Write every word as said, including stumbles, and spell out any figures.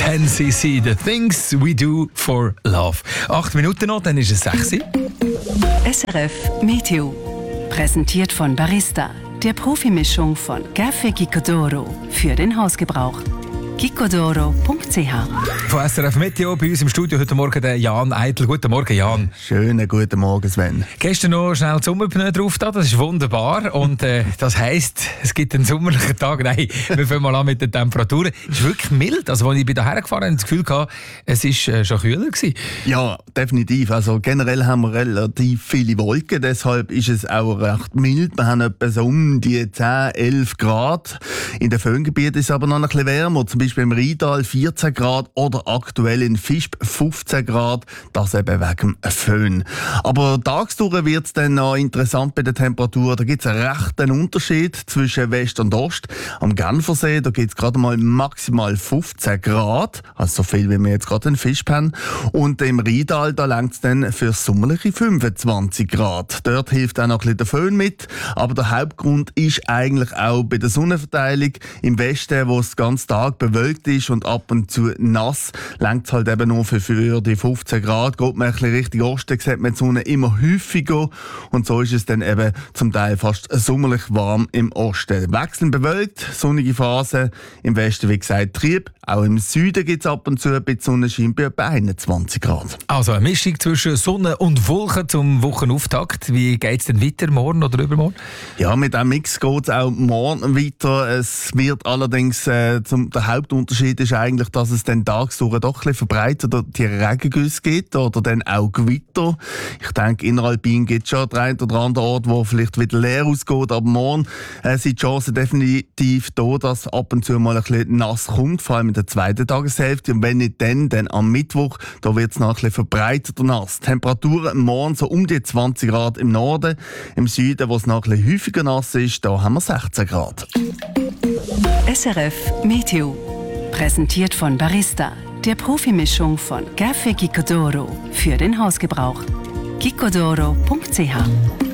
N C C, The Things We Do for Love. Acht Minuten noch, dann ist es sechs. S R F Meteo. Präsentiert von Barista, der Profimischung von Café Gicodoro für den Hausgebrauch. gicodoro punkt c h. Von S R F Meteo bei uns im Studio heute Morgen der Jan Eitel. Guten Morgen, Jan. Schönen guten Morgen, Sven. Gestern noch schnell die Sommerpneu drauf da, das ist wunderbar. Und äh, das heisst, es gibt einen sommerlichen Tag. Nein, wir fangen mal an mit den Temperaturen. Es ist wirklich mild. Also, als ich hierher gefahren bin, hatte ich das Gefühl gehabt, es war äh, schon kühler gewesen. Ja, definitiv. Also generell haben wir relativ viele Wolken, deshalb ist es auch recht mild. Wir haben etwa so um die zehn, elf Grad. In den Föhngebieten ist es aber noch ein bisschen wärmer. Zum Beispiel im Rheintal vierzehn Grad oder aktuell in Visp fünfzehn Grad. Das eben wegen dem Föhn. Aber tagsdurch wird es dann noch interessant bei der Temperatur. Da gibt es einen rechten Unterschied zwischen West und Ost. Am Genfersee, da gibt es gerade mal maximal fünfzehn Grad. Also so viel, wie wir jetzt gerade in Visp haben. Und im Rheintal, da reicht es dann für sommerliche fünfundzwanzig Grad. Dort hilft auch noch ein bisschen der Föhn mit. Aber der Hauptgrund ist eigentlich auch bei der Sonnenverteilung. Im Westen, wo es den ganzen Tag bewölkt ist und ab und zu nass, reicht es halt eben nur für, für die fünfzehn Grad. Geht man ein bisschen Richtung Osten, sieht man die Sonne immer häufiger. Und so ist es dann eben zum Teil fast sommerlich warm im Osten. Wechselnd bewölkt, sonnige Phase. Im Westen, wie gesagt, trüb. Auch im Süden gibt es ab und zu ein bisschen Sonnenschein bei etwa einundzwanzig Grad. Also eine Mischung zwischen Sonne und Wolken zum Wochenauftakt. Wie geht es denn weiter, morgen oder übermorgen? Ja, mit diesem Mix geht es auch morgen weiter. Es wird allerdings, äh, zum, der Hauptunterschied ist eigentlich, dass es dann tagsüber doch ein bisschen verbreitet oder die Regengüsse gibt oder dann auch Gewitter. Ich denke, innerhalb gibt es schon den einen oder anderen Ort, wo vielleicht wieder leer ausgeht, aber morgen äh, sind die Chancen definitiv da, dass ab und zu mal ein bisschen nass kommt, vor allem in der zweiten Tageshälfte. Und wenn nicht dann, dann am Mittwoch, da wird es noch ein bisschen verbreiteter nass. Temperaturen morgen so um die zwanzig Grad im Norden. Im Süden, wo es noch ein bisschen häufiger nass ist, da haben wir sechzehn Grad. S R F Meteo. Präsentiert von Barista, der Profimischung von Café Gicodoro für den Hausgebrauch. gicodoro punkt c h.